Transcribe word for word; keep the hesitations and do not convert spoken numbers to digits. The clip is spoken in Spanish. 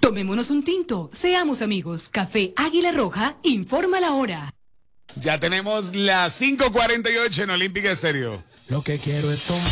Tomémonos un tinto, seamos amigos. Café Águila Roja, informa la hora. Ya tenemos las cinco cuarenta y ocho en Olímpica Estéreo. Lo que quiero es tomar.